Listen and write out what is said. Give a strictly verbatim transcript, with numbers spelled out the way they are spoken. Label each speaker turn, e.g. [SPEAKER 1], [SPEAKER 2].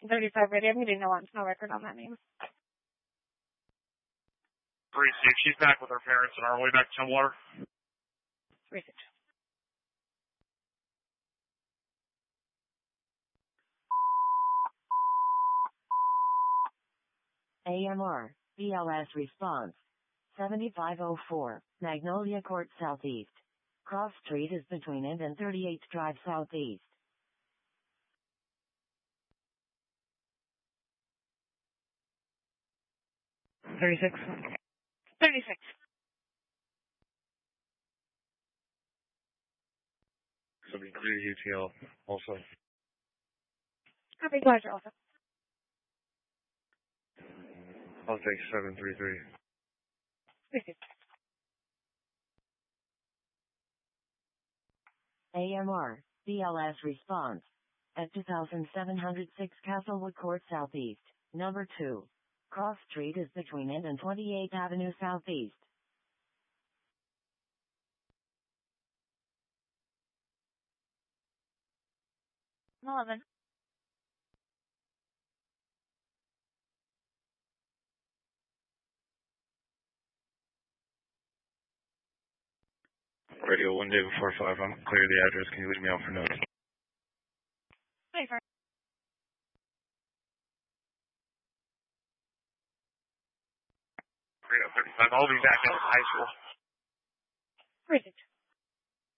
[SPEAKER 1] thirty-five radio. I'm getting no on, no record on that name.
[SPEAKER 2] three six, she's back with her parents on our way back to Tumwater.
[SPEAKER 1] three six.
[SPEAKER 3] A M R, B L S response. seventy-five oh four, Magnolia Court Southeast. Cross Street is between it and thirty-eighth Drive Southeast.
[SPEAKER 1] thirty-six. thirty-six.
[SPEAKER 2] seventy-three U T L also.
[SPEAKER 1] Copy, pleasure also.
[SPEAKER 2] I'll take seven three three.
[SPEAKER 1] thirty-six.
[SPEAKER 3] A M R, B L S response. At two thousand seven hundred six Castlewood Court Southeast, number two. Cross Street is between it and twenty-eighth Avenue Southeast.
[SPEAKER 1] eleven.
[SPEAKER 2] Radio one day before five. I'm clear the address. Can you leave me out for notice?
[SPEAKER 1] twenty-four.
[SPEAKER 2] Radio thirty-five. I'll be back at high school.
[SPEAKER 1] thirty-six.